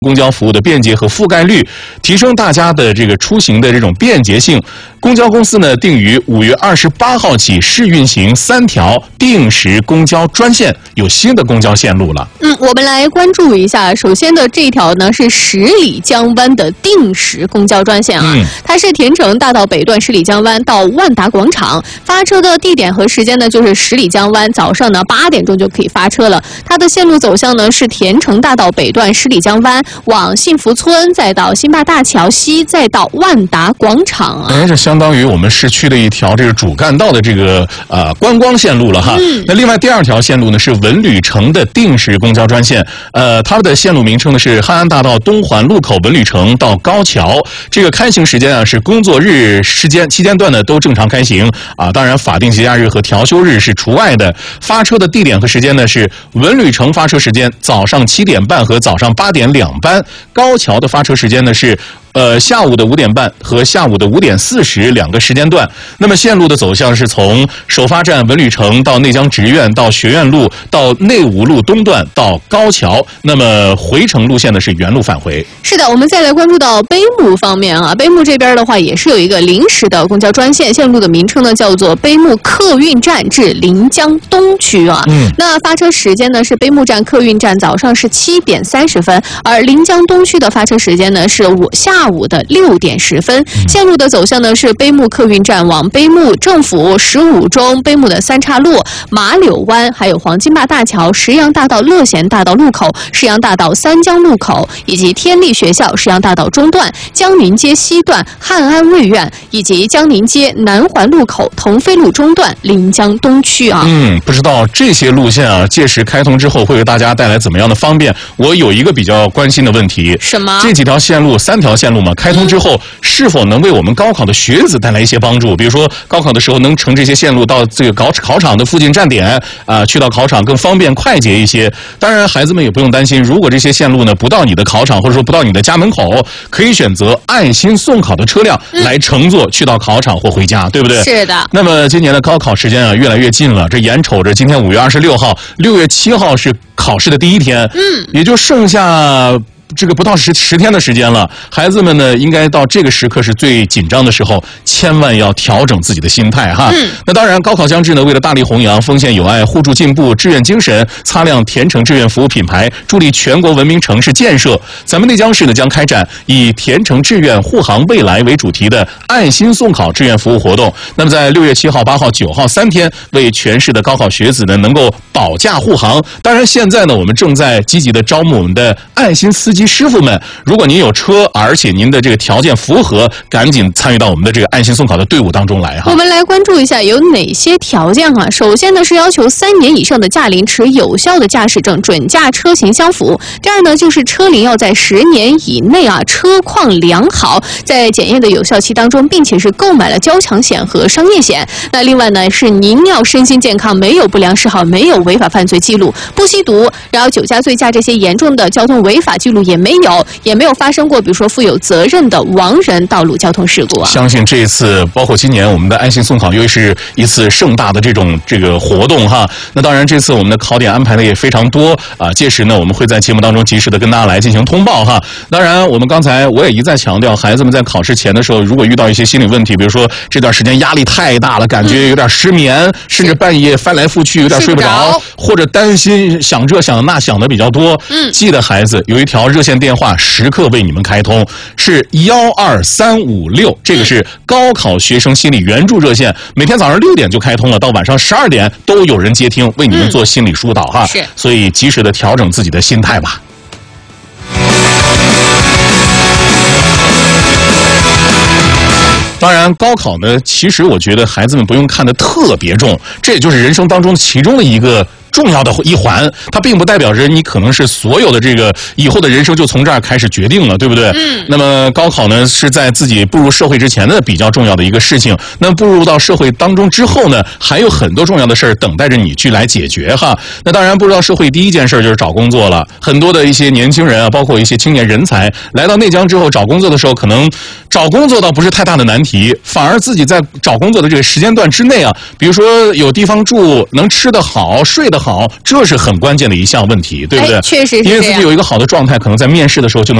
公交服务的便捷和覆盖率，提升大家的这个出行的这种便捷性。公交公司呢定于5月28号起试运行3条定时公交专线，有新的公交线路了。 我们来关注一下。首先的这条呢是十里江湾的定时公交专线啊，它是田城大道北段十里江湾到万达广场，发车的地点和时间呢就是十里江湾，早上呢8点钟就可以发车了。它的线路走向呢是田城大道北段十里江湾往幸福村，再到新坝大桥西，再到万达广场啊。 这相当于我们市区的一条这个主干道的这个观光线路了哈。那另外第2条线路呢是文旅城的定时公交专线，它的线路名称呢是汉安大道东环路口文旅城到高桥。这个开行时间啊是工作日时间期间段呢都正常开行啊，当然法定节假日和调休日是除外的。发车的地点和时间呢是文旅城发车时间早上7点半和早上8点2班，高桥的发车时间呢是下午的5点半和下午的5点40两个时间段。那么线路的走向是从首发站文旅城到内江职院，到学院路，到内五路东段，到高桥。那么回程路线呢是原路返回。 是的，我们再来关注到碑木方面啊，碑木这边的话也是有一个临时的公交专线，线路的名称呢叫做碑木客运站至临江东区啊。那发车时间呢是碑木站客运站早上是7点30分，而临江东区的发车时间呢是下午的6点10分。线路的走向呢是碑木客运站往碑木政府15中、碑木的3岔路、马柳湾，还有黄金坝大桥、石阳大道乐贤大道路口、石阳大道三江路口，以及天立学校石阳大道中段、江宁街西段、汉安卫院，以及江宁街南环路口、腾飞路中段、临江东区啊。 不知道这些路线啊，届时开通之后会为大家带来怎么样的方便？我有一个比较关心的问题， 什么？ 这几条线路3条线路嘛，开通之后是否能为我们高考的学子带来一些帮助？比如说高考的时候能乘这些线路到这个考场的附近站点去到考场更方便快捷一些。当然孩子们也不用担心，如果这些线路呢不到你的考场，或者说不到你的家门口，可以选择爱心送考的车辆来乘坐去到考场或回家，对不对？ 是的。 那么今年的高考时间啊越来越近了，这眼瞅着今天5月26号，6月7号是考试的第1天，也就剩下这个不到10天的时间了。孩子们呢应该到这个时刻是最紧张的时候，千万要调整自己的心态哈。那当然高考将至呢，为了大力弘扬奉献友爱、互助进步、志愿精神，擦亮田城志愿服务品牌，助力全国文明城市建设，咱们内江市呢将开展以田城志愿护航未来为主题的爱心送考志愿服务活动。那么在6月7号、8号、9号3天，为全市的高考学子呢能够保驾护航。当然现在呢我们正在积极的招募我们的爱心司机师傅们，如果您有车，而且您的这个条件符合，赶紧参与到我们的这个爱心送考的队伍当中来哈。 我们来关注一下有哪些条件啊？首先呢是要求3年以上的驾龄持有效的驾驶证，准驾车型相符。第二呢就是车龄要在10年以内啊，车况良好，在检验的有效期当中，并且是购买了交强险和商业险。那另外呢是您要身心健康，没有不良嗜好，没有违法犯罪记录，不吸毒，然后酒驾、醉驾这些严重的交通违法记录也没有发生过比如说负有责任的亡人道路交通事故啊。 相信这一次包括今年我们的爱心送考又是一次盛大的这个活动哈。那当然这次我们的考点安排的也非常多啊，届时呢我们会在节目当中及时的跟大家来进行通报哈。当然我们刚才我也一再强调，孩子们在考试前的时候，如果遇到一些心理问题，比如说这段时间压力太大了，感觉有点失眠，甚至半夜翻来覆去有点睡不着，或者担心想这想那想的比较多，记得孩子有一条热线电话时刻为你们开通，是12356，这个是高考学生心理援助热线，每天早上6点就开通了，到晚上12点都有人接听，为你们做心理疏导哈。所以及时的调整自己的心态吧。当然高考呢其实我觉得孩子们不用看得特别重，这也就是人生当中其中的一个重要的一环，它并不代表着你可能是所有的这个以后的人生就从这儿开始决定了，对不对？那么高考呢是在自己步入社会之前的比较重要的一个事情，那步入到社会当中之后呢，还有很多重要的事儿等待着你去来解决哈。那当然步入到社会第一件事就是找工作了，很多的一些年轻人啊，包括一些青年人才来到内江之后找工作的时候，可能找工作倒不是太大的难题，反而自己在找工作的这个时间段之内啊，比如说有地方住，能吃得好睡得好，这是很关键的一项问题，对不对？ 确实是这样。 因为自己有一个好的状态，可能在面试的时候就能